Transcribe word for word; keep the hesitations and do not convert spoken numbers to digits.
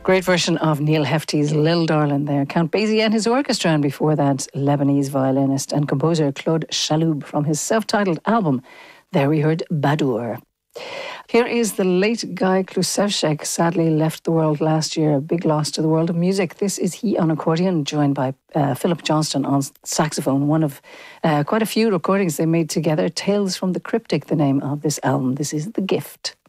Great version of Neil Hefti's Lil Darlin' there. Count Basie and his orchestra, and before that, Lebanese violinist and composer Claude Chaloub from his self-titled album. There we heard Badour. Here is the late Guy Klusevchik, sadly left the world last year, a big loss to the world of music. This is he on accordion, joined by uh, Philip Johnston on saxophone, one of uh, quite a few recordings they made together. Tales from the Cryptic, the name of this album. This is The Gift.